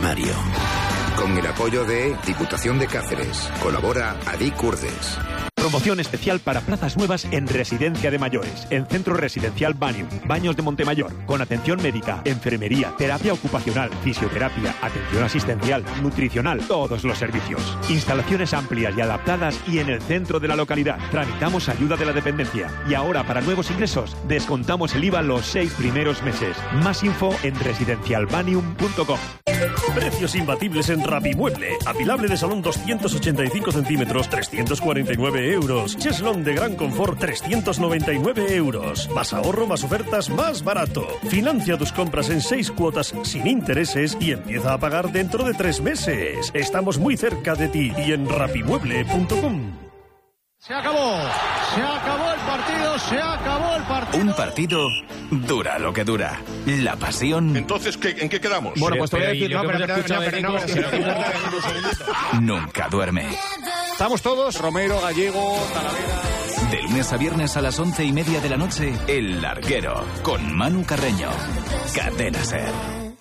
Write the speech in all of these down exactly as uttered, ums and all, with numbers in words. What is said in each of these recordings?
Mario. Con el apoyo de Diputación de Cáceres. Colabora Adi Curdes. Promoción especial para plazas nuevas en residencia de mayores, en Centro Residencial Banium, Baños de Montemayor, con atención médica, enfermería, terapia ocupacional, fisioterapia, atención asistencial, nutricional, todos los servicios. Instalaciones amplias y adaptadas y en el centro de la localidad. Tramitamos ayuda de la dependencia y ahora para nuevos ingresos descontamos el I V A los seis primeros meses. Más info en residencial banium punto com. Precios imbatibles en Rapimueble. Apilable de salón doscientos ochenta y cinco centímetros, trescientos cuarenta y nueve euros. Cheslón de gran confort, trescientos noventa y nueve euros. Más ahorro, más ofertas, más barato. Financia tus compras en seis cuotas sin intereses y empieza a pagar dentro de tres meses. Estamos muy cerca de ti y en rapimueble punto com. Se acabó, se acabó el partido, se acabó el partido. Un partido dura lo que dura. La pasión. Entonces, ¿qué, ¿en qué quedamos? Bueno, pues te voy a decir, no, pero, pero, pero, no, pero, nunca duerme. Estamos todos, Romero, Gallego, Talavera. De lunes a viernes a las once y media de la noche, El Larguero, con Manu Carreño. Cadena Ser.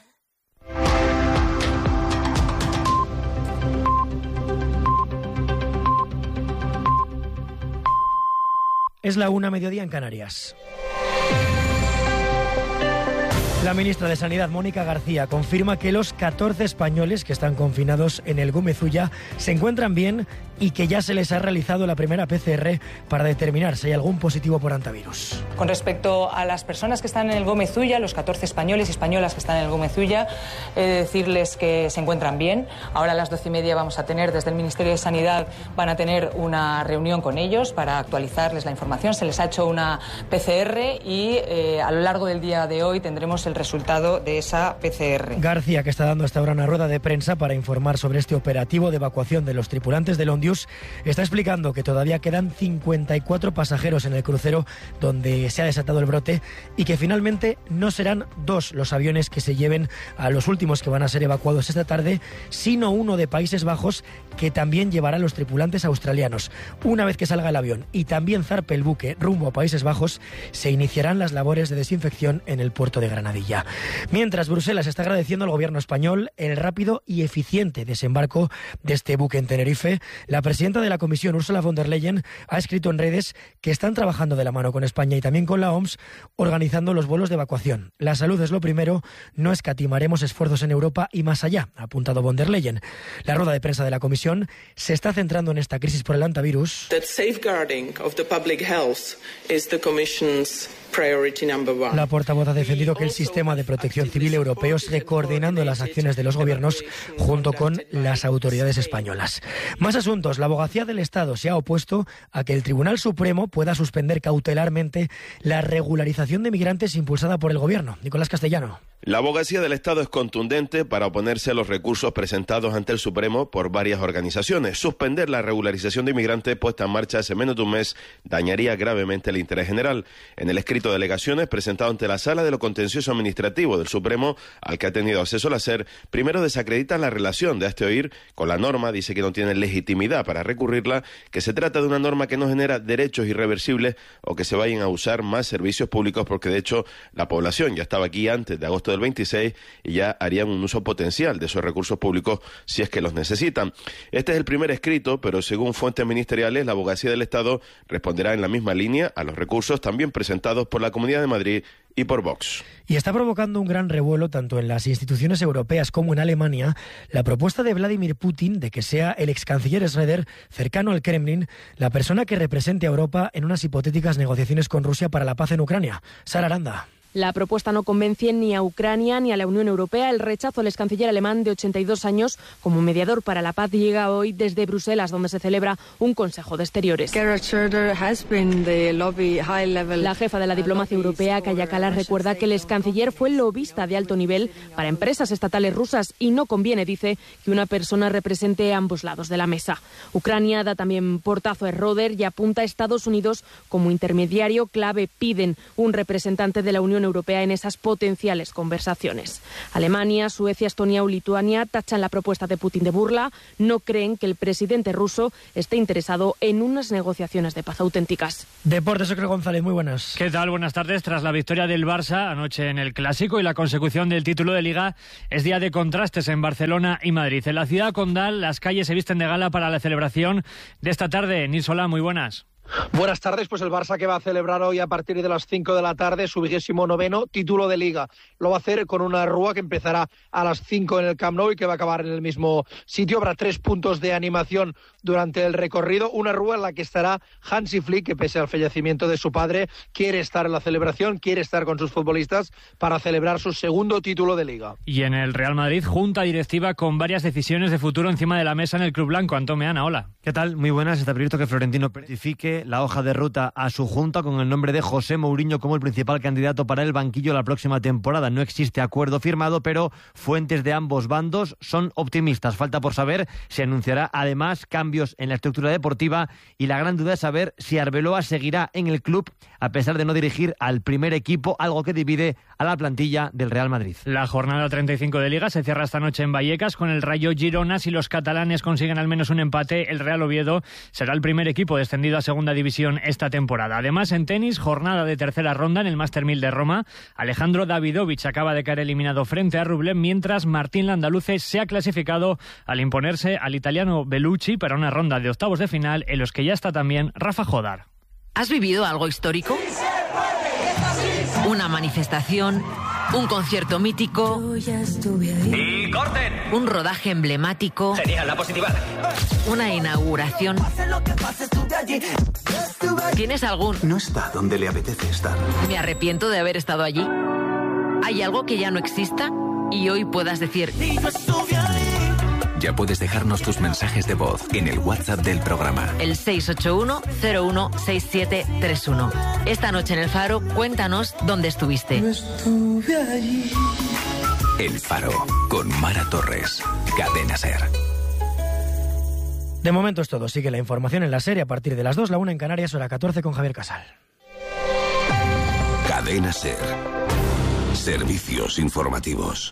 Es la una, mediodía en Canarias. La ministra de Sanidad, Mónica García, confirma que los catorce españoles que están confinados en el Gumezulla se encuentran bien y que ya se les ha realizado la primera P C R para determinar si hay algún positivo por hantavirus. Con respecto a las personas que están en el Gumezulla, los catorce españoles y españolas que están en el Gumezulla, he de decirles que se encuentran bien. Ahora a las doce y media vamos a tener, desde el Ministerio de Sanidad, van a tener una reunión con ellos para actualizarles la información. Se les ha hecho una P C R y eh, a lo largo del día de hoy tendremos el resultado de esa P C R. García, que está dando hasta ahora una rueda de prensa para informar sobre este operativo de evacuación de los tripulantes del Ondius, está explicando que todavía quedan cincuenta y cuatro pasajeros en el crucero donde se ha desatado el brote y que finalmente no serán dos los aviones que se lleven a los últimos que van a ser evacuados esta tarde, sino uno de Países Bajos que también llevará a los tripulantes australianos. Una vez que salga el avión y también zarpe el buque rumbo a Países Bajos, se iniciarán las labores de desinfección en el puerto de Granadilla. Mientras, Bruselas está agradeciendo al gobierno español el rápido y eficiente desembarco de este buque en Tenerife. La presidenta de la Comisión, Ursula von der Leyen, ha escrito en redes que están trabajando de la mano con España y también con la O M S, organizando los vuelos de evacuación. La salud es lo primero, no escatimaremos esfuerzos en Europa y más allá, ha apuntado von der Leyen. La rueda de prensa de la Comisión se está centrando en esta crisis por el hantavirus. That safeguarding of the public health is the Commission's priority number one. La portavoz ha defendido que el sistema de protección civil europeo sigue coordinando las acciones de los gobiernos junto con las autoridades españolas. Más asuntos. La Abogacía del Estado se ha opuesto a que el Tribunal Supremo pueda suspender cautelarmente la regularización de migrantes impulsada por el gobierno. Nicolás Castellano. La Abogacía del Estado es contundente para oponerse a los recursos presentados ante el Supremo por varias organizaciones. Suspender la regularización de inmigrantes puesta en marcha hace menos de un mes dañaría gravemente el interés general. En el escrito de alegaciones presentado ante la Sala de lo Contencioso Administrativo del Supremo, al que ha tenido acceso la SER, primero desacreditan la relación de este oír con la norma, dice que no tiene legitimidad para recurrirla, que se trata de una norma que no genera derechos irreversibles o que se vayan a usar más servicios públicos, porque de hecho la población ya estaba aquí antes de agosto del veintiséis y ya harían un uso potencial de esos recursos públicos si es que los necesitan. Este es el primer escrito, pero según fuentes ministeriales, la Abogacía del Estado responderá en la misma línea a los recursos también presentados por la Comunidad de Madrid y por Vox. Y está provocando un gran revuelo tanto en las instituciones europeas como en Alemania la propuesta de Vladimir Putin de que sea el ex canciller Schröder, cercano al Kremlin, la persona que represente a Europa en unas hipotéticas negociaciones con Rusia para la paz en Ucrania. Sara Aranda. La propuesta no convence ni a Ucrania ni a la Unión Europea. El rechazo al ex canciller alemán de ochenta y dos años como mediador para la paz llega hoy desde Bruselas, donde se celebra un Consejo de Exteriores. La jefa de la diplomacia europea, Kaja Kallas, recuerda que el ex canciller fue lobista de alto nivel para empresas estatales rusas y no conviene, dice, que una persona represente ambos lados de la mesa. Ucrania da también portazo a Schröder y apunta a Estados Unidos como intermediario clave. Piden un representante de la Unión Unión Europea en esas potenciales conversaciones. Alemania, Suecia, Estonia o Lituania tachan la propuesta de Putin de burla. No creen que el presidente ruso esté interesado en unas negociaciones de paz auténticas. Deportes, Oscar González, muy buenas. ¿Qué tal? Buenas tardes. Tras la victoria del Barça anoche en el Clásico y la consecución del título de Liga, es día de contrastes en Barcelona y Madrid. En la ciudad condal, las calles se visten de gala para la celebración de esta tarde. Nils Solá, muy buenas. Buenas tardes, pues el Barça que va a celebrar hoy a partir de las cinco de la tarde su vigésimo noveno título de Liga. Lo va a hacer con una rúa que empezará a las cinco en el Camp Nou y que va a acabar en el mismo sitio. Habrá tres puntos de animación durante el recorrido. Una rúa en la que estará Hansi Flick, que pese al fallecimiento de su padre, quiere estar en la celebración, quiere estar con sus futbolistas para celebrar su segundo título de Liga. Y en el Real Madrid, junta directiva con varias decisiones de futuro encima de la mesa en el Club Blanco. Antón Meana, hola. ¿Qué tal? Muy buenas. Está previsto que Florentino certifique la hoja de ruta a su junta con el nombre de José Mourinho como el principal candidato para el banquillo la próxima temporada. No existe acuerdo firmado, pero fuentes de ambos bandos son optimistas. Falta por saber si anunciará además cambios en la estructura deportiva y la gran duda es saber si Arbeloa seguirá en el club a pesar de no dirigir al primer equipo, algo que divide a la plantilla del Real Madrid. La jornada treinta y cinco de Liga se cierra esta noche en Vallecas con el Rayo Girona. Si los catalanes consiguen al menos un empate, el Real Oviedo será el primer equipo descendido a segunda división esta temporada. Además, en tenis, jornada de tercera ronda en el Master mil de Roma. Alejandro Davidovich acaba de caer eliminado frente a Rublev, mientras Martín Landaluce se ha clasificado al imponerse al italiano Bellucci para una ronda de octavos de final en los que ya está también Rafa Jodar. ¿Has vivido algo histórico? Una manifestación, un concierto mítico. ¡Y corten! Un rodaje emblemático. Genial, la positividad. Una inauguración. ¿Tienes algún? No está donde le apetece estar. Me arrepiento de haber estado allí. ¿Hay algo que ya no exista? Y hoy puedas decir... Ya puedes dejarnos tus mensajes de voz en el WhatsApp del programa. El seis ocho uno cero uno seis siete tres uno. Esta noche en El Faro, cuéntanos dónde estuviste. El Faro, con Mara Torres. Cadena SER. De momento es todo. Sigue la información en la serie a partir de las dos, la una en Canarias, hora catorce con Javier Casal. Cadena SER. Servicios informativos.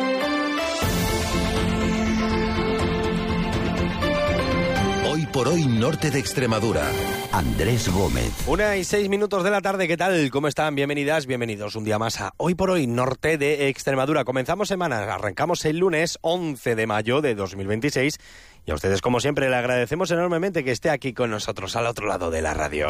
Hoy por hoy, norte de Extremadura. Andrés Gómez. Una y seis minutos de la tarde, ¿qué tal? ¿Cómo están? Bienvenidas, bienvenidos un día más a Hoy por hoy, norte de Extremadura. Comenzamos semana, arrancamos el lunes once de mayo de dos mil veintiséis y a ustedes, como siempre, le agradecemos enormemente que esté aquí con nosotros al otro lado de la radio.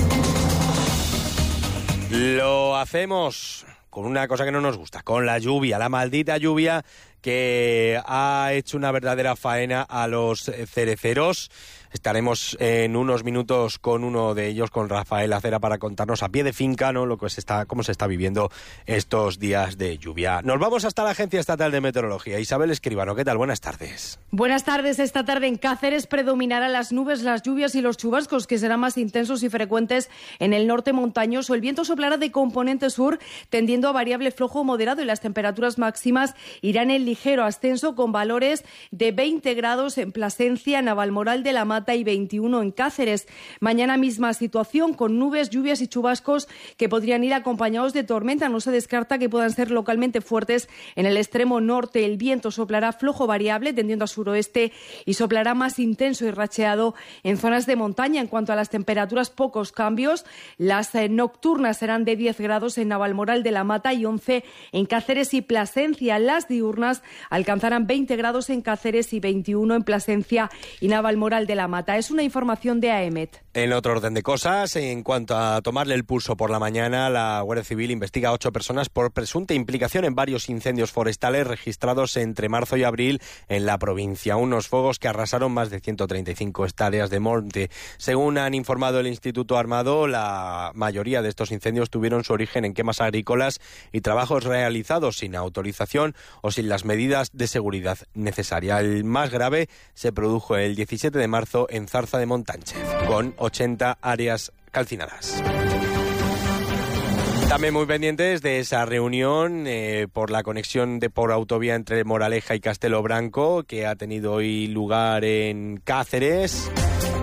Lo hacemos con una cosa que no nos gusta, con la lluvia, la maldita lluvia que ha hecho una verdadera faena a los cereceros. Estaremos en unos minutos con uno de ellos, con Rafael Acera, para contarnos a pie de finca, ¿no?, lo que se está, cómo se está viviendo estos días de lluvia. Nos vamos hasta la Agencia Estatal de Meteorología. Isabel Escribano, ¿qué tal? Buenas tardes. Buenas tardes. Esta tarde en Cáceres predominarán las nubes, las lluvias y los chubascos, que serán más intensos y frecuentes en el norte montañoso. El viento soplará de componente sur, tendiendo a variable flojo o moderado, y las temperaturas máximas irán en ligero ascenso, con valores de veinte grados en Plasencia, Navalmoral de la Mata y veintiuno en Cáceres. Mañana misma situación, con nubes, lluvias y chubascos que podrían ir acompañados de tormenta. No se descarta que puedan ser localmente fuertes en el extremo norte. El viento soplará flojo variable, tendiendo a suroeste, y soplará más intenso y racheado en zonas de montaña. En cuanto a las temperaturas, pocos cambios. Las eh, nocturnas serán de diez grados en Navalmoral de la Mata y once en Cáceres y Plasencia. Las diurnas alcanzarán veinte grados en Cáceres y veintiuno en Plasencia y Navalmoral de la Mata. Es una información de A E M E T. En otro orden de cosas, en cuanto a tomarle el pulso por la mañana, la Guardia Civil investiga a ocho personas por presunta implicación en varios incendios forestales registrados entre marzo y abril en la provincia. Unos fuegos que arrasaron más de ciento treinta y cinco hectáreas de monte. Según han informado el Instituto Armado, la mayoría de estos incendios tuvieron su origen en quemas agrícolas y trabajos realizados sin autorización o sin las medidas de seguridad necesarias. El más grave se produjo el diecisiete de marzo en Zarza de Montánchez, con ochenta áreas calcinadas. También muy pendientes de esa reunión eh, por la conexión de por autovía entre Moraleja y Castelo Branco, que ha tenido hoy lugar en Cáceres.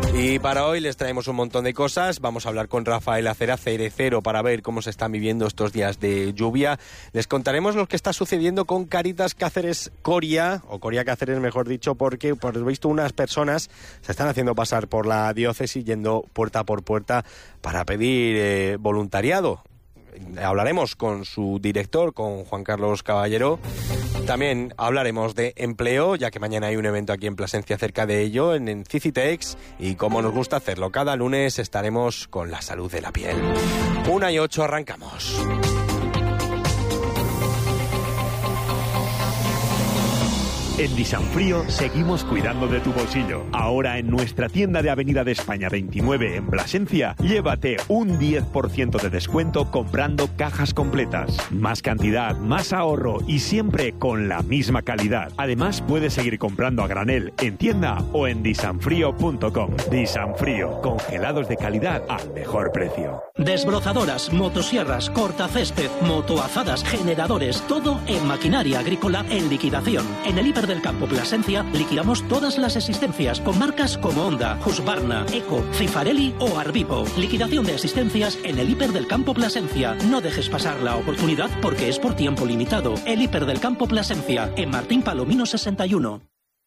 Y para hoy les traemos un montón de cosas. Vamos a hablar con Rafael Acera, cerecero, para ver cómo se están viviendo estos días de lluvia. Les contaremos lo que está sucediendo con Caritas Cáceres Coria, o Coria Cáceres mejor dicho, porque por lo visto unas personas se están haciendo pasar por la diócesis yendo puerta por puerta para pedir eh, voluntariado. Hablaremos con su director, con Juan Carlos Caballero. También hablaremos de empleo, ya que mañana hay un evento aquí en Plasencia cerca de ello, en, en Cicitex, y como nos gusta hacerlo cada lunes, estaremos con la salud de la piel. Una y ocho, arrancamos. En Disanfrío seguimos cuidando de tu bolsillo. Ahora en nuestra tienda de Avenida de España veintinueve en Plasencia, llévate un diez por ciento de descuento comprando cajas completas. Más cantidad, más ahorro y siempre con la misma calidad. Además, puedes seguir comprando a granel en tienda o en disanfrío punto com. Disanfrío, congelados de calidad al mejor precio. Desbrozadoras, motosierras, cortacésped, motoazadas, generadores, todo en maquinaria agrícola en liquidación. En el hiper del Campo Plasencia liquidamos todas las existencias con marcas como Honda, Husqvarna, Eco, Cifarelli o Arbipo. Liquidación de existencias en el hiper del Campo Plasencia. No dejes pasar la oportunidad porque es por tiempo limitado. El hiper del Campo Plasencia en Martín Palomino sesenta y uno.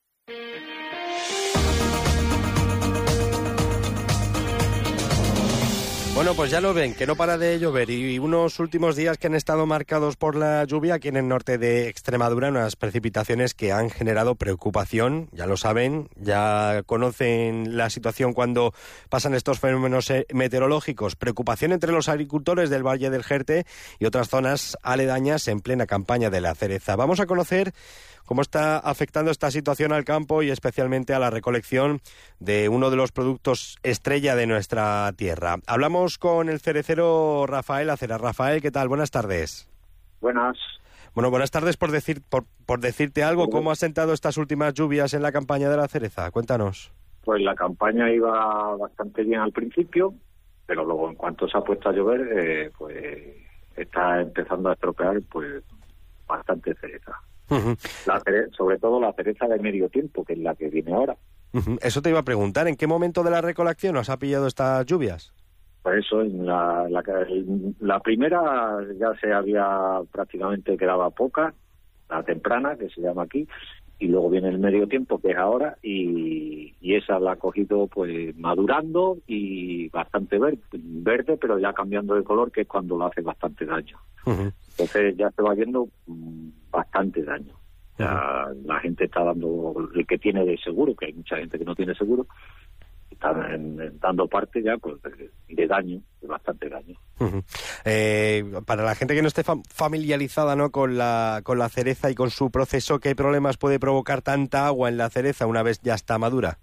Bueno, pues ya lo ven, que no para de llover y unos últimos días que han estado marcados por la lluvia aquí en el norte de Extremadura, unas precipitaciones que han generado preocupación, ya lo saben, ya conocen la situación cuando pasan estos fenómenos meteorológicos. Preocupación entre los agricultores del Valle del Jerte y otras zonas aledañas en plena campaña de la cereza. Vamos a conocer cómo está afectando esta situación al campo y especialmente a la recolección de uno de los productos estrella de nuestra tierra. Hablamos con el cerecero Rafael Acera. Rafael, ¿qué tal? Buenas tardes. Buenas. Bueno, buenas tardes por decir por, por decirte algo. ¿Cómo ha sentado estas últimas lluvias en la campaña de la cereza? Cuéntanos. Pues la campaña iba bastante bien al principio, pero luego en cuanto se ha puesto a llover, eh, pues está empezando a estropear pues bastante cereza. Uh-huh. La cereza, sobre todo la cereza de medio tiempo, que es la que viene ahora. Uh-huh. Eso te iba a preguntar, ¿en qué momento de la recolección os ha pillado estas lluvias? Pues eso, en la, la, la primera ya se había prácticamente quedaba poca, la temprana, que se llama aquí, y luego viene el medio tiempo, que es ahora, y, y esa la ha cogido pues madurando y bastante verde, verde, pero ya cambiando de color, que es cuando lo hace bastante daño. Uh-huh. Entonces ya se va viendo mmm, bastante daño. Ya uh-huh. La gente está dando el que tiene de seguro, que hay mucha gente que no tiene seguro, están en, en, dando parte ya pues de, de daño, de bastante daño. Uh-huh. Eh, para la gente que no esté fam- familiarizada, ¿no?, con la con la cereza y con su proceso, ¿qué problemas puede provocar tanta agua en la cereza una vez ya está madura?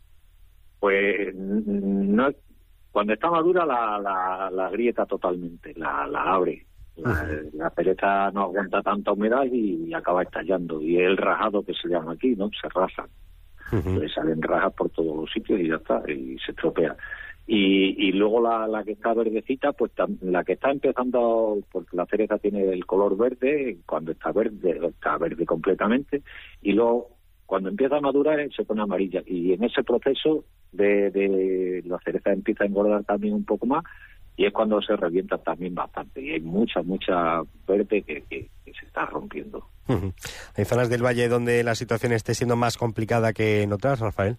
Pues no, cuando está madura la, la, la grieta totalmente, la, la abre. La, uh-huh. la cereza no aguanta tanta humedad y, y acaba estallando. Y el rajado que se llama aquí, ¿no? Se rasan. Uh-huh. Le salen rajas por todos los sitios y ya está, y se estropea. Y, y luego la, la que está verdecita, pues tam, la que está empezando, porque la cereza tiene el color verde, cuando está verde, está verde completamente, y luego cuando empieza a madurar se pone amarilla. Y en ese proceso de, de la cereza empieza a engordar también un poco más, y es cuando se revienta también bastante. Y hay mucha, mucha verde que, que, que se está rompiendo. Uh-huh. ¿Hay zonas del valle donde la situación esté siendo más complicada que en otras, Rafael?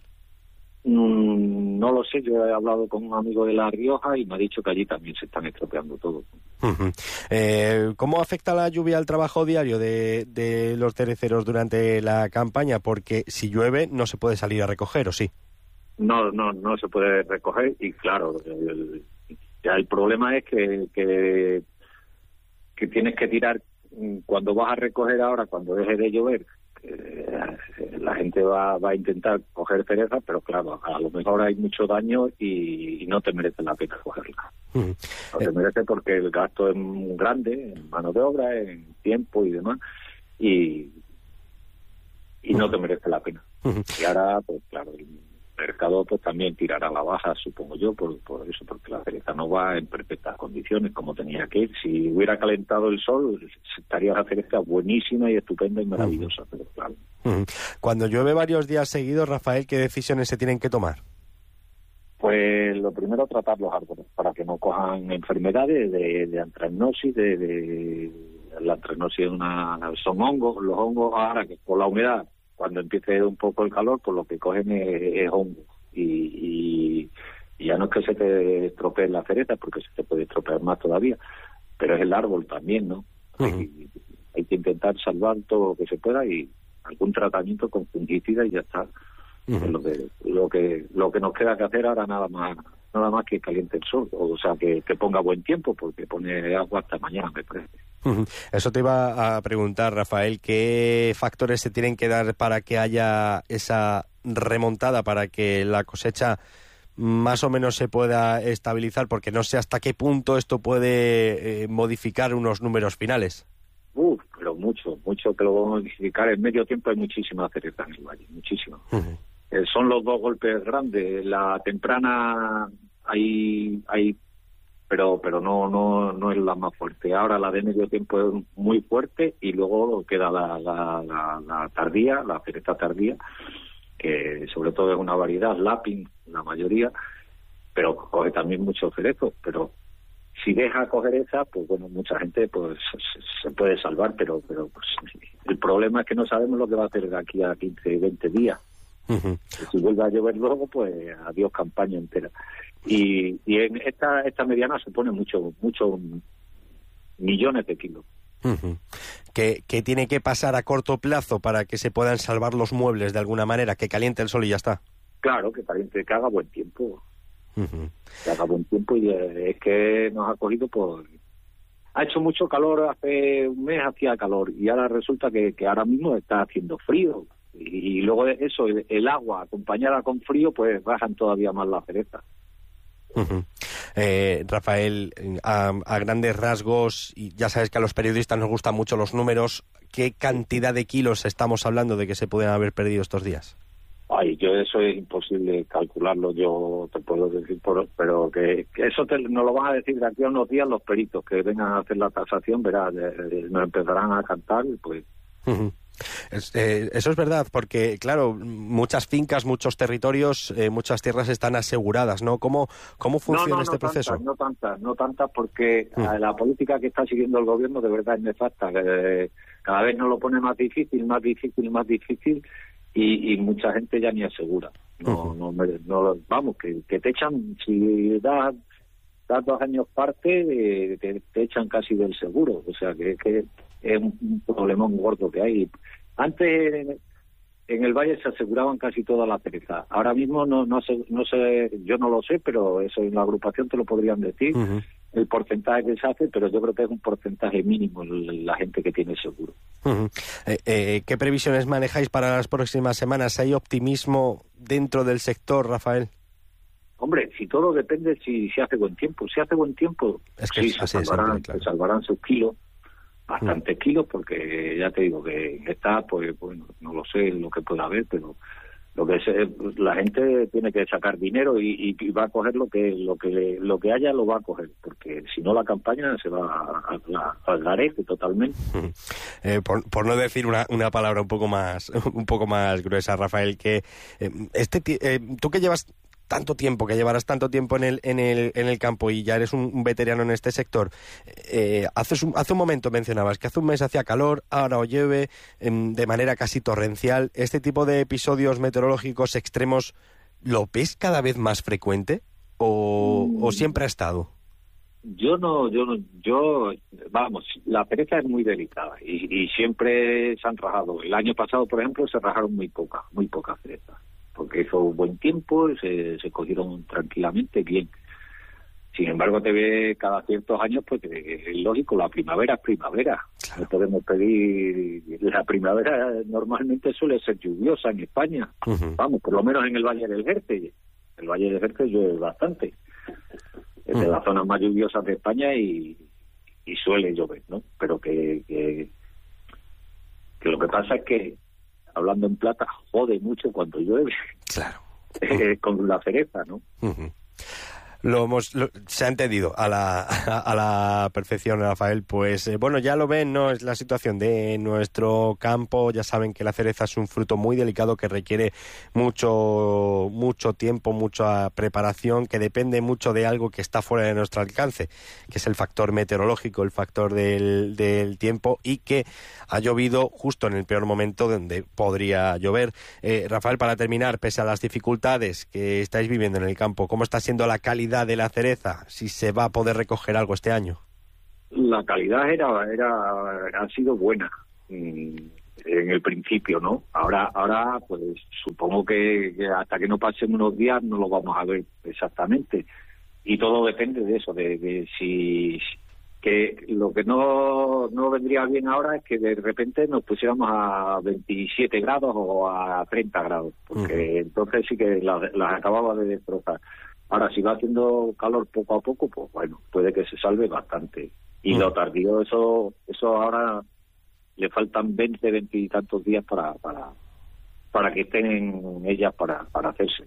Mm, no lo sé, yo he hablado con un amigo de La Rioja y me ha dicho que allí también se están estropeando todo. Uh-huh. Eh, ¿Cómo afecta la lluvia al trabajo diario de, de los cereceros durante la campaña? Porque si llueve no se puede salir a recoger, ¿o sí? No, no, no se puede recoger y claro, el, ya el problema es que, que, que tienes que tirar cuando vas a recoger ahora, cuando deje de llover. Eh, la gente va, va a intentar coger cereza, pero claro, a lo mejor hay mucho daño y, y no te merece la pena cogerla. Uh-huh. No te merece porque el gasto es muy grande en mano de obra, en tiempo y demás, y, y uh-huh. no te merece la pena. Uh-huh. Y ahora, pues claro, el mercado pues también tirará a la baja, supongo yo, por, por eso, porque la cereza no va en perfectas condiciones como tenía que ir. Si hubiera calentado el sol, estaría la cereza buenísima y estupenda y maravillosa, uh-huh. pero claro. Uh-huh. Cuando llueve varios días seguidos, Rafael, ¿qué decisiones se tienen que tomar? Pues lo primero, tratar los árboles para que no cojan enfermedades de, de antracnosis, de, de la antracnosis es una, son hongos, los hongos ahora que por la humedad, cuando empiece un poco el calor, pues lo que cogen es, es hongo y, y, y ya no es que se te estropee la cereza, porque se te puede estropear más todavía, pero es el árbol también, ¿no? Uh-huh. hay, hay que intentar salvar todo lo que se pueda y algún tratamiento con fungicida y ya está. Uh-huh. Lo que lo que lo que nos queda que hacer ahora nada más nada más que caliente el sol, o sea que, que ponga buen tiempo, porque pone agua hasta mañana, me parece. Uh-huh. Eso te iba a preguntar, Rafael, ¿qué factores se tienen que dar para que haya esa remontada, para que la cosecha más o menos se pueda estabilizar? Porque no sé hasta qué punto esto puede eh, modificar unos números finales. Uf, pero mucho, mucho que lo vamos a modificar. En medio tiempo hay muchísima cereza en el valle, muchísimo. Uh-huh. Eh, son los dos golpes grandes. La temprana hay, hay, pero pero no no no es la más fuerte. Ahora la de medio tiempo es muy fuerte y luego queda la la, la, la tardía, la cereza tardía, que sobre todo es una variedad, lapin, la mayoría, pero coge también muchos cerezos, pero si deja coger esa, pues bueno, mucha gente pues se puede salvar, pero pero pues, el problema es que no sabemos lo que va a hacer de aquí a quince, veinte días. Uh-huh. Si vuelve a llover luego, pues adiós campaña entera. Y, y en esta esta mediana supone mucho, mucho millones de kilos. Uh-huh. ¿Qué, ¿Qué tiene que pasar a corto plazo para que se puedan salvar los muebles de alguna manera? Que caliente el sol y ya está. Claro, que caliente, que haga buen tiempo. Uh-huh. Que haga buen tiempo y es que nos ha cogido por... Ha hecho mucho calor, hace un mes hacía calor y ahora resulta que, que ahora mismo está haciendo frío. Y, y luego eso, el, el agua acompañada con frío, pues bajan todavía más la cereza. Uh-huh. eh, Rafael, a, a grandes rasgos, y ya sabes que a los periodistas nos gustan mucho los números, ¿qué cantidad de kilos estamos hablando de que se pueden haber perdido estos días? Ay, yo eso es imposible calcularlo, yo te puedo decir, por, pero que, que eso te, nos lo van a decir de aquí a unos días los peritos que vengan a hacer la tasación, verás, eh, eh, nos empezarán a cantar, pues... Uh-huh. Es, eh, eso es verdad, porque claro, muchas fincas, muchos territorios, eh, muchas tierras están aseguradas, ¿no? ¿Cómo, cómo funciona no, no, este no proceso? Tantas, no tantas, no tantas, porque uh-huh. la política que está siguiendo el gobierno de verdad es nefasta. Eh, cada vez nos lo pone más difícil, más difícil, más difícil, y, y mucha gente ya ni asegura. No, uh-huh. no, no, vamos, que, que te echan, si das, das dos años parte, eh, te, te echan casi del seguro. O sea, que, que es un, un problemón gordo que hay. Antes en el valle se aseguraban casi toda la cereza. Ahora mismo no no sé, no sé, yo no lo sé, pero eso en la agrupación te lo podrían decir, uh-huh. el porcentaje que se hace, pero yo creo que es un porcentaje mínimo la gente que tiene seguro. Uh-huh. eh, eh, ¿Qué previsiones manejáis para las próximas semanas? ¿Hay optimismo dentro del sector, Rafael? Hombre, si todo depende si se hace buen tiempo. Si hace buen tiempo, es que sí, es, se, salvarán, es, claro. se salvarán sus kilos. Bastante kilos, porque ya te digo que está, pues bueno, no lo sé lo que pueda haber, pero lo que es, la gente tiene que sacar dinero y, y va a coger lo que lo que lo que haya lo va a coger, porque si no la campaña se va al garete totalmente. Eh, por, por no decir una, una palabra un poco más un poco más gruesa, Rafael, que eh, este eh, tú que llevas tanto tiempo, que llevarás tanto tiempo en el en el en el campo y ya eres un, un veterano en este sector, eh, hace, un, hace un momento mencionabas que hace un mes hacía calor, ahora o llueve eh, de manera casi torrencial. ¿Este tipo de episodios meteorológicos extremos lo ves cada vez más frecuente o, mm. o siempre ha estado? Yo no, yo no, yo, vamos, la cereza es muy delicada y, y siempre se han rajado. El año pasado, por ejemplo, se rajaron muy poca, muy poca cereza, porque hizo buen tiempo, se, se cogieron tranquilamente bien. Sin embargo, te ve cada ciertos años, pues es lógico, la primavera es primavera. Claro. No podemos pedir... La primavera normalmente suele ser lluviosa en España. Uh-huh. Vamos, por lo menos en el Valle del Jerte. El Valle del Jerte llueve bastante. Es de uh-huh. las zonas más lluviosas de España y, y suele llover, ¿no? Pero que, que, que lo que pasa es que hablando en plata, jode mucho cuando llueve. Claro. Eh, con la cereza, ¿no? Uh-huh. Lo hemos, lo, se ha entendido a la, a, a la perfección, Rafael. Pues eh, bueno, ya lo ven, ¿no? Es la situación de nuestro campo. Ya saben que la cereza es un fruto muy delicado que requiere mucho, mucho tiempo, mucha preparación, que depende mucho de algo que está fuera de nuestro alcance, que es el factor meteorológico, el factor del, del tiempo, y que ha llovido justo en el peor momento donde podría llover. Eh, Rafael, para terminar, pese a las dificultades que estáis viviendo en el campo, ¿cómo está siendo la calidad de la cereza? Si se va a poder recoger algo este año. La calidad era, era ha sido buena en el principio, ¿no? Ahora, ahora, pues supongo que, que hasta que no pasen unos días no lo vamos a ver exactamente. Y todo depende de eso, de, de si que lo que no, no vendría bien ahora es que de repente nos pusiéramos a veintisiete grados o a treinta grados, porque uh-huh. entonces sí que las, las acababa de destrozar. Ahora, si va haciendo calor poco a poco, pues bueno, puede que se salve bastante. Y mm. lo tardío, eso eso ahora le faltan veinte, veinte y tantos días para para para que estén en ellas para, para hacerse.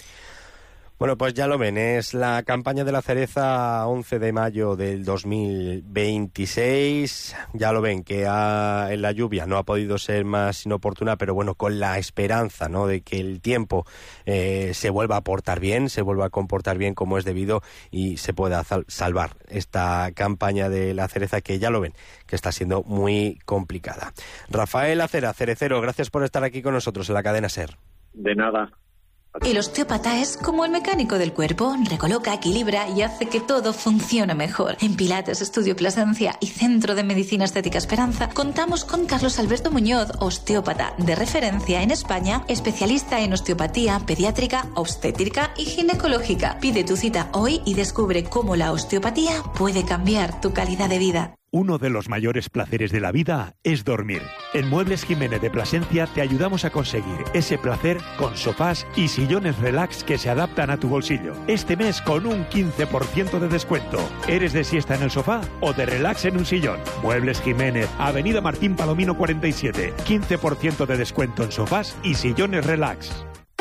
Bueno, pues ya lo ven, es la campaña de la cereza once de mayo del dos mil veintiséis. Ya lo ven, que ha, en la lluvia no ha podido ser más inoportuna, pero bueno, con la esperanza, ¿no?, de que el tiempo eh, se vuelva a portar bien, se vuelva a comportar bien como es debido y se pueda sal- salvar esta campaña de la cereza, que ya lo ven, que está siendo muy complicada. Rafael Acera, cerecero, gracias por estar aquí con nosotros en la cadena SER. De nada. El osteópata es como el mecánico del cuerpo, recoloca, equilibra y hace que todo funcione mejor. En Pilates, Estudio Plasencia y Centro de Medicina Estética Esperanza contamos con Carlos Alberto Muñoz, osteópata de referencia en España, especialista en osteopatía pediátrica, obstétrica y ginecológica. Pide tu cita hoy y descubre cómo la osteopatía puede cambiar tu calidad de vida. Uno de los mayores placeres de la vida es dormir. En Muebles Jiménez de Plasencia te ayudamos a conseguir ese placer con sofás y sillones relax que se adaptan a tu bolsillo. Este mes con un quince por ciento de descuento. ¿Eres de siesta en el sofá o de relax en un sillón? Muebles Jiménez, Avenida Martín Palomino cuarenta y siete. quince por ciento de descuento en sofás y sillones relax.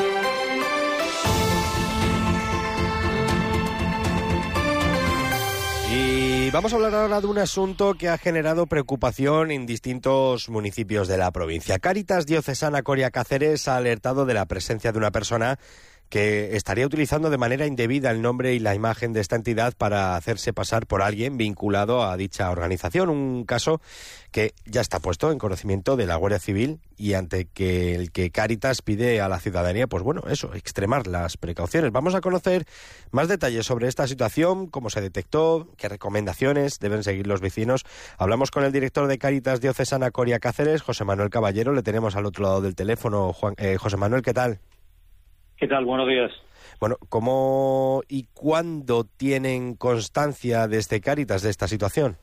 Y vamos a hablar ahora de un asunto que ha generado preocupación en distintos municipios de la provincia. Cáritas Diocesana Coria Cáceres ha alertado de la presencia de una persona que estaría utilizando de manera indebida el nombre y la imagen de esta entidad para hacerse pasar por alguien vinculado a dicha organización. Un caso que ya está puesto en conocimiento de la Guardia Civil y ante que el que Cáritas pide a la ciudadanía, pues bueno, eso, extremar las precauciones. Vamos a conocer más detalles sobre esta situación, cómo se detectó, qué recomendaciones deben seguir los vecinos. Hablamos con el director de Cáritas Diocesana Coria Cáceres, José Manuel Caballero. Le tenemos al otro lado del teléfono. Juan, eh, José Manuel, ¿qué tal? ¿Qué tal? Buenos días. Bueno, ¿cómo y cuándo tienen constancia desde Cáritas de esta situación?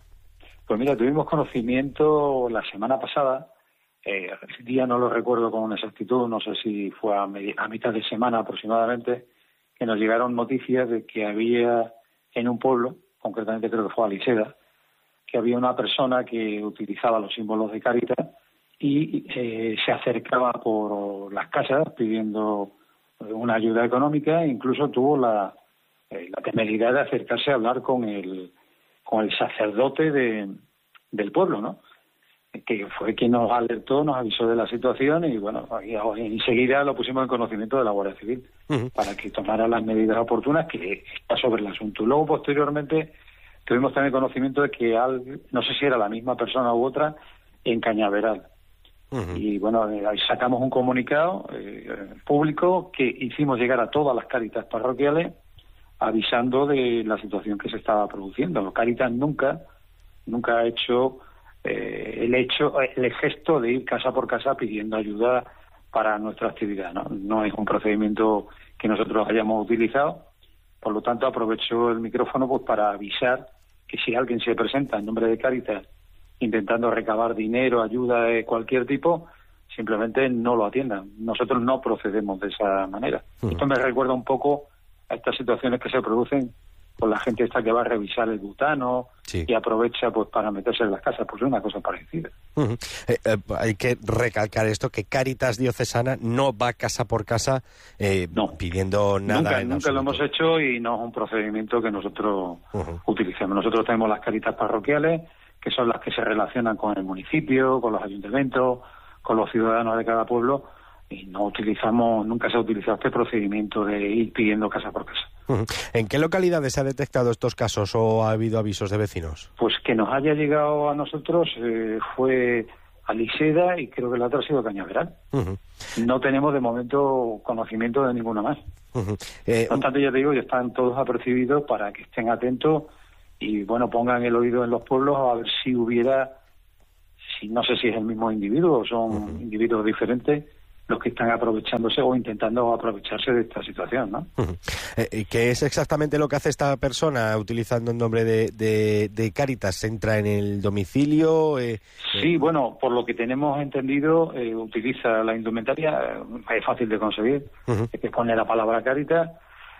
Pues mira, tuvimos conocimiento la semana pasada, eh, el día no lo recuerdo con exactitud, no sé si fue a, media, a mitad de semana aproximadamente, que nos llegaron noticias de que había en un pueblo, concretamente creo que fue Aliseda, que había una persona que utilizaba los símbolos de Cáritas y eh, se acercaba por las casas pidiendo una ayuda económica e incluso tuvo la, eh, la temeridad de acercarse a hablar con el con el sacerdote de, del pueblo, ¿no? Que fue quien nos alertó, nos avisó de la situación y bueno, enseguida lo pusimos en conocimiento de la Guardia Civil uh-huh. para que tomara las medidas oportunas, que está sobre el asunto. Luego, posteriormente, tuvimos también conocimiento de que, al, no sé si era la misma persona u otra, en Cañaveral. Uh-huh. Y bueno, eh, ahí sacamos un comunicado eh, público que hicimos llegar a todas las Cáritas parroquiales avisando de la situación que se estaba produciendo. Los Cáritas nunca, nunca ha hecho eh, el hecho, el gesto de ir casa por casa pidiendo ayuda para nuestra actividad, ¿no? No es un procedimiento que nosotros hayamos utilizado, por lo tanto aprovecho el micrófono pues para avisar que si alguien se presenta en nombre de Cáritas intentando recabar dinero, ayuda de cualquier tipo, simplemente no lo atiendan. Nosotros no procedemos de esa manera. Uh-huh. Esto me recuerda un poco a estas situaciones que se producen con la gente esta que va a revisar el butano sí. y aprovecha pues para meterse en las casas, pues es una cosa parecida. Uh-huh. eh, eh, hay que recalcar esto, que Cáritas Diocesana no va casa por casa eh, no. pidiendo nada. Nunca, en nunca lo hemos hecho y no es un procedimiento que nosotros uh-huh. utilicemos. Nosotros tenemos las Cáritas parroquiales, que son las que se relacionan con el municipio, con los ayuntamientos, con los ciudadanos de cada pueblo, y no utilizamos, nunca se ha utilizado este procedimiento de ir pidiendo casa por casa. ¿En qué localidades se han detectado estos casos o ha habido avisos de vecinos? Pues que nos haya llegado a nosotros eh, fue Aliseda y creo que la otra ha sido Cañaveral. Uh-huh. No tenemos de momento conocimiento de ninguna más. Uh-huh. Eh, no obstante, ya te digo, ya están todos apercibidos para que estén atentos y, bueno, pongan el oído en los pueblos a ver si hubiera, si no sé si es el mismo individuo o son uh-huh. individuos diferentes, los que están aprovechándose o intentando aprovecharse de esta situación, ¿no? Uh-huh. Eh, ¿Qué es exactamente lo que hace esta persona utilizando el nombre de, de, de Cáritas? ¿Entra en el domicilio? Eh, sí, eh... bueno, por lo que tenemos entendido, eh, utiliza la indumentaria, es fácil de conseguir, uh-huh. que pone la palabra Cáritas,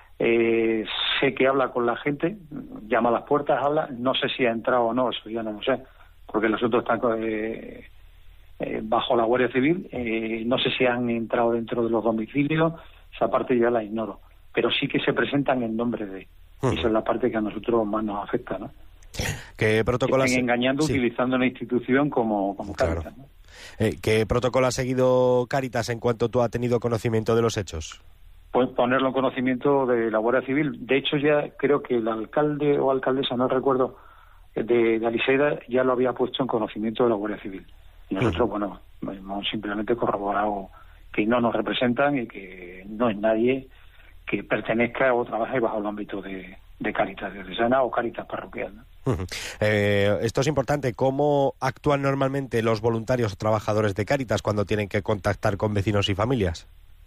eh, sé que habla con la gente, llama a las puertas, habla, no sé si ha entrado o no, eso ya no lo sé, porque los otros están... Eh, Eh, bajo la Guardia Civil, eh, no sé si han entrado dentro de los domicilios, esa parte ya la ignoro, pero sí que se presentan en nombre de, uh-huh. esa es la parte que a nosotros más nos afecta, ¿no? ¿Qué protocolo estén engañando sí. utilizando una institución como, como claro. Cáritas, ¿no? Eh, ¿Qué protocolo ha seguido Cáritas en cuanto tú has tenido conocimiento de los hechos? Pues ponerlo en conocimiento de la Guardia Civil. De hecho, ya creo que el alcalde o alcaldesa, no recuerdo, de, de Aliseda ya lo había puesto en conocimiento de la Guardia Civil. Y nosotros, bueno, hemos simplemente corroborado que no nos representan y que no es nadie que pertenezca o trabaje bajo el ámbito de, de Cáritas Diocesana o Cáritas parroquial, ¿no? Uh-huh. Eh, esto es importante. ¿Cómo actúan normalmente los voluntarios o trabajadores de Cáritas cuando tienen que contactar con vecinos y familias?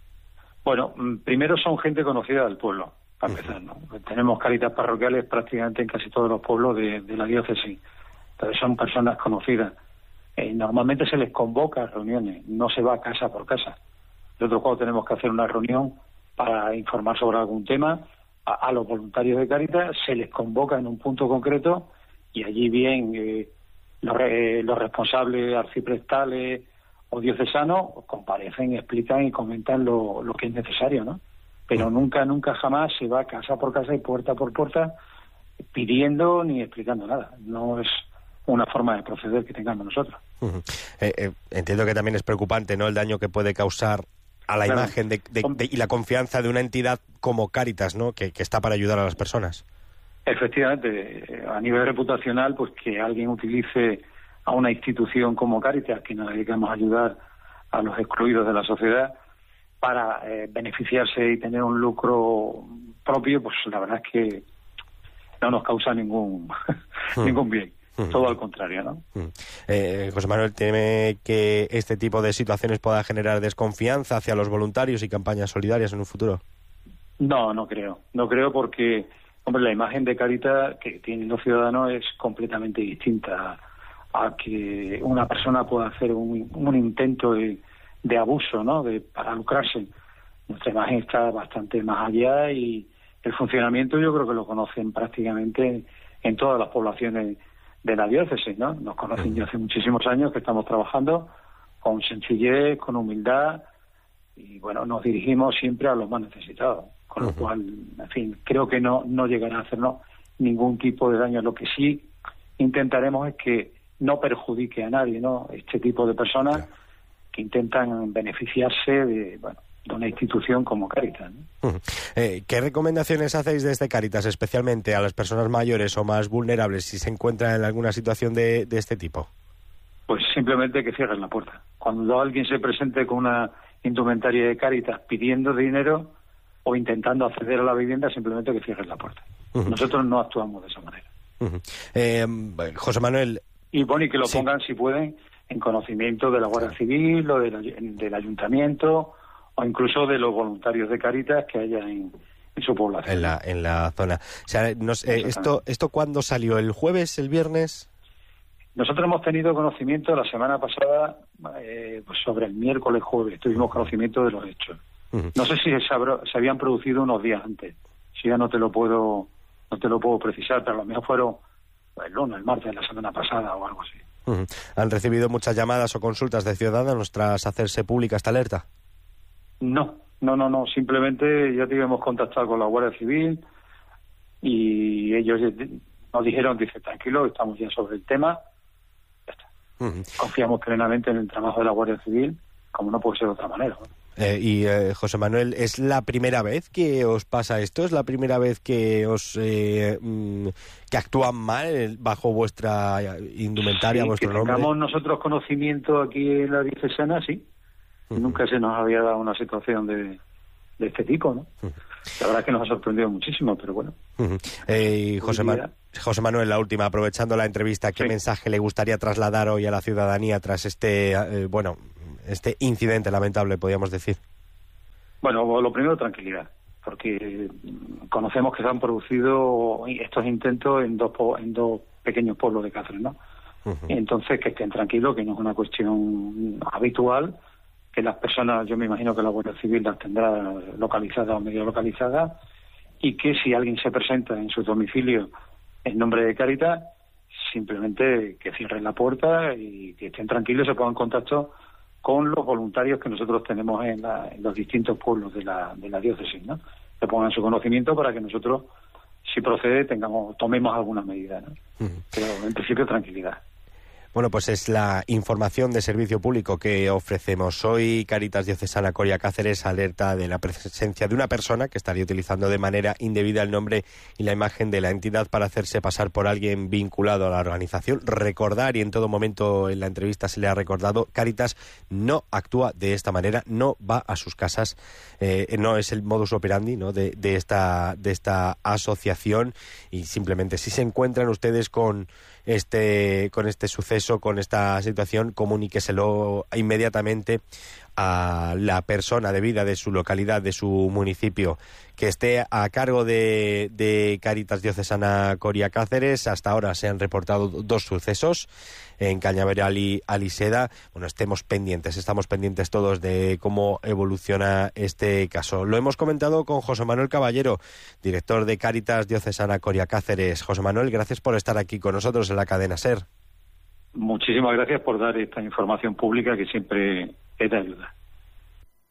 Bueno, primero son gente conocida del pueblo, para empezar, ¿no? Tenemos Cáritas parroquiales prácticamente en casi todos los pueblos de, de la diócesis. Entonces son personas conocidas. Eh, normalmente se les convoca a reuniones, no se va casa por casa. Nosotros cuando tenemos que hacer una reunión para informar sobre algún tema, a, a los voluntarios de Cáritas se les convoca en un punto concreto y allí bien eh, los, eh, los responsables arciprestales o diocesanos comparecen, explican y comentan lo, lo que es necesario, ¿no? Pero nunca, nunca jamás se va casa por casa y puerta por puerta pidiendo ni explicando nada. No es una forma de proceder que tengamos nosotros. Uh-huh. Eh, eh, entiendo que también es preocupante, ¿no?, el daño que puede causar a la claro. imagen de, de, de, y la confianza de una entidad como Cáritas, ¿no?, que, que está para ayudar a las personas. Efectivamente, a nivel reputacional, pues que alguien utilice a una institución como Cáritas, que nos dedicamos a ayudar a los excluidos de la sociedad, para eh, beneficiarse y tener un lucro propio, pues la verdad es que no nos causa ningún uh-huh. ningún bien. Todo al contrario, ¿no? Eh, José Manuel, ¿teme que este tipo de situaciones pueda generar desconfianza hacia los voluntarios y campañas solidarias en un futuro? No, no creo. No creo porque, hombre, la imagen de Cáritas que tienen los ciudadanos es completamente distinta a, a que una persona pueda hacer un, un intento de, de abuso, ¿no?, de, para lucrarse. Nuestra imagen está bastante más allá y el funcionamiento yo creo que lo conocen prácticamente en todas las poblaciones de la diócesis, ¿no? Nos conocen ya hace muchísimos años que estamos trabajando con sencillez, con humildad y, bueno, nos dirigimos siempre a los más necesitados, con lo cual, en fin, creo que no no llegará a hacernos ningún tipo de daño. Lo que sí intentaremos es que no perjudique a nadie, ¿no?, este tipo de personas que intentan beneficiarse de, bueno, de una institución como Cáritas, ¿no? Uh-huh. Eh, ¿Qué recomendaciones hacéis desde Cáritas, especialmente a las personas mayores o más vulnerables, si se encuentran en alguna situación de, de este tipo? Pues simplemente que cierren la puerta. Cuando alguien se presente con una indumentaria de Cáritas pidiendo dinero o intentando acceder a la vivienda, simplemente que cierren la puerta. Uh-huh. Nosotros no actuamos de esa manera. Uh-huh. Eh, José Manuel... Y bueno, y que lo sí. pongan, si pueden, en conocimiento de la Guardia Civil o del, del Ayuntamiento o incluso de los voluntarios de Cáritas que haya en, en su población. En la, en la zona. O sea, nos, eh, ¿esto, ¿Esto cuándo salió? ¿El jueves, el viernes? Nosotros hemos tenido conocimiento la semana pasada, eh, pues sobre el miércoles, jueves, tuvimos conocimiento de los hechos. Uh-huh. No sé si se, habrá, se habían producido unos días antes, si ya no te lo puedo no te lo puedo precisar, pero a lo mejor fueron el lunes, el martes de la semana pasada o algo así. Uh-huh. ¿Han recibido muchas llamadas o consultas de ciudadanos tras hacerse pública esta alerta? No, no, no, no. Simplemente ya te hemos contactado con la Guardia Civil y ellos nos dijeron, dice, tranquilo, estamos ya sobre el tema. Ya está. Uh-huh. Confiamos plenamente en el trabajo de la Guardia Civil, como no puede ser de otra manera, ¿no? Eh, y eh, José Manuel, ¿es la primera vez que os pasa esto? ¿Es la primera vez que os eh, mm, que actúan mal bajo vuestra indumentaria, sí, vuestro que nombre? Tengamos nosotros conocimiento aquí en la diocesana, sí. Uh-huh. Nunca se nos había dado una situación de, de este tipo, ¿no? Uh-huh. La verdad es que nos ha sorprendido muchísimo, pero bueno. Uh-huh. Eh, José, Ma- José Manuel, la última, aprovechando la entrevista, ¿qué sí. mensaje le gustaría trasladar hoy a la ciudadanía tras este, eh, bueno, este incidente lamentable, podríamos decir? Bueno, lo primero, tranquilidad, porque conocemos que se han producido estos intentos en dos en dos pequeños pueblos de Cáceres, ¿no? Uh-huh. Entonces, que estén tranquilos, que no es una cuestión habitual, que las personas, yo me imagino que la Guardia Civil las tendrá localizadas o medio localizadas, y que si alguien se presenta en su domicilio en nombre de Cáritas, simplemente que cierren la puerta y que estén tranquilos y se pongan en contacto con los voluntarios que nosotros tenemos en, la, en los distintos pueblos de la, de la diócesis, ¿no? Que pongan su conocimiento para que nosotros, si procede, tengamos tomemos alguna medida, ¿no? Uh-huh. Pero en principio tranquilidad. Bueno, pues es la información de servicio público que ofrecemos hoy. Cáritas Diocesana Coria Cáceres alerta de la presencia de una persona que estaría utilizando de manera indebida el nombre y la imagen de la entidad para hacerse pasar por alguien vinculado a la organización. Recordar, y en todo momento en la entrevista se le ha recordado, Cáritas no actúa de esta manera, no va a sus casas, eh, no es el modus operandi, ¿no?, de, de, esta, de esta asociación, y simplemente si se encuentran ustedes con este con este suceso, con esta situación, comuníqueselo inmediatamente a la persona debida de su localidad, de su municipio, que esté a cargo de, de Cáritas Diocesana Coria Cáceres. Hasta ahora se han reportado dos sucesos en Cañaveral y Aliseda. Bueno, estemos pendientes, estamos pendientes todos de cómo evoluciona este caso. Lo hemos comentado con José Manuel Caballero, director de Cáritas Diocesana Coria Cáceres. José Manuel, gracias por estar aquí con nosotros en la cadena SER. Muchísimas gracias por dar esta información pública que siempre es de ayuda.